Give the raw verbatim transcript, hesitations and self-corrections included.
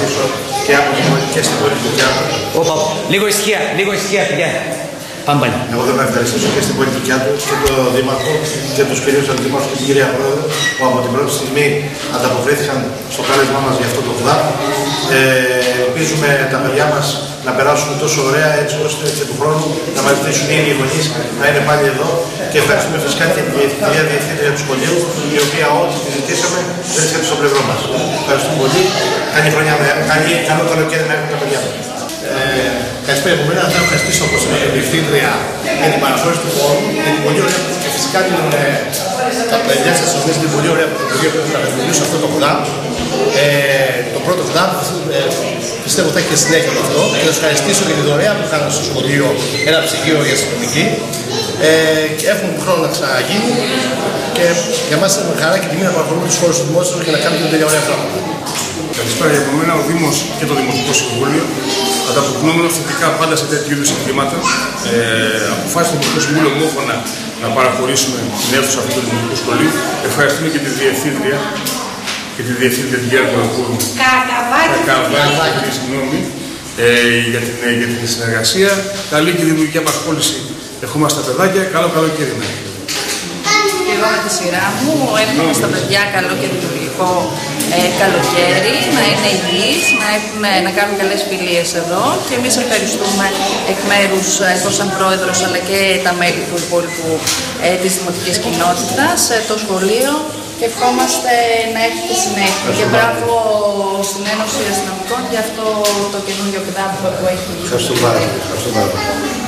ευχαριστήσω και, από, και στην πόλη του Κιάτου. Όπα, λίγο ησυχία, λίγο ησυχία, παιδιά. Πάμε πάλι. Εγώ θέλω να ευχαριστήσω και στην πολιτική του και τον Δήμαρχο και τους κυρίους αντιδήμαρχους και την κυρία Πρόεδρο που από την πρώτη στιγμή ανταποκρίθηκαν στο κάλεσμά μας για αυτό το ΚΔΑΠ. Ε, ελπίζουμε τα παιδιά μας να περάσουν τόσο ωραία έτσι ώστε και του χρόνου να μας ζητήσουν οι ίδιοι γονείς να είναι πάλι εδώ. Και ευχαριστούμε φυσικά και την κυρία Διευθύντρια του σχολείου, η οποία ό,τι τη ζητήσαμε βρίσκεται στο πλευρό μας. Ευχαριστούμε πολύ. Καλή χρονιά, καλή, καλό καλοκαίρι να έχουμε τα παιδιά μας. Ε, Καλησπέρα από μένα. Θα ευχαριστήσω όπως είναι η Διευθύντρια για την παραχώρηση του χώρου, για την πολύ ωραία και φυσικά την, ε, τα παιδιά σας ορμίζουν την πολύ ωραία πρωτοβουλία που θα δημιουργήσουν αυτό το ΚΔΑΠ. Ε, το πρώτο ΚΔΑΠ ε, πιστεύω θα έχει και συνέχεια με αυτό και θα σας ευχαριστήσω για τη δωρεά που κάνατε στο σχολείο ένα ψυγείο για αστυνομική. Ε, και έχουμε χρόνο να ξαναγίνει και για μας είναι χαρά και τιμή να παραχωρούμε τους χώρους του δημόσιου και να κάνουμε και τέτοια ωραία πράγματα. Καλησπέρα για μένα. Ο Δήμος και το Δημοτικό Συμβούλιο ανταποκρινόμενο θετικά πάντα σε τέτοιου είδους εγκλήματα. Ε, αποφάσισε το Δημοτικό Συμβούλιο ομόφωνα να παραχωρήσουμε την αίθουσα αυτού του Δημοτικού Σχολείου. Ευχαριστούμε και τη Διευθύντρια και τη Διευθύντρια την κυρία Κολοκούρου. Κακαβάκη, συγγνώμη, ε, για, την, ε, για την συνεργασία. Καλή και δημιουργική απασχόληση έχουμε στα παιδάκια. Καλό καλοκαίρι. Και εγώ με τη σειρά μου εύχομαι στα παιδιά καλό και δημιουργικό ε, καλοκαίρι, να είναι υγιείς, να, έχουν, να κάνουν καλές φιλίες εδώ και εμείς ευχαριστούμε εκ μέρους εγώ σαν πρόεδρος αλλά και τα μέλη του υπόλοιπου ε, της δημοτικής κοινότητας, ε, το σχολείο και ευχόμαστε να έχετε συνέχεια. Και μπράβο στην Ένωση Αστυνομικών για αυτό το καινούργιο ΚΔΑΠ που έχει. Ευχαριστώ πάρα πολύ.